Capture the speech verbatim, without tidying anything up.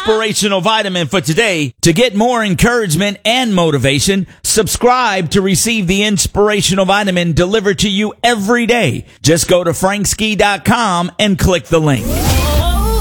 inspirational vitamin for today. To get more encouragement and motivation, subscribe to receive the inspirational vitamin delivered to you every day. Just go to frank ski dot com and click the link.